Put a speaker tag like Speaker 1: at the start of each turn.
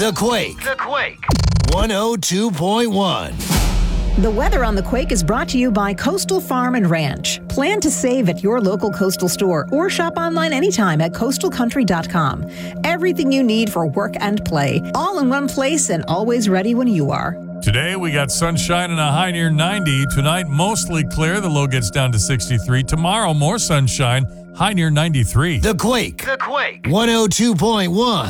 Speaker 1: The Quake. 102.1.
Speaker 2: The weather on The Quake is brought to you by Coastal Farm and Ranch. Plan to save at your local Coastal store or shop online anytime at coastalcountry.com. Everything you need for work and play, all in one place and always ready when you are.
Speaker 3: Today, we got sunshine and a high near 90. Tonight, mostly clear. The low gets down to 63. Tomorrow, more sunshine, high near 93.
Speaker 1: The Quake. 102.1.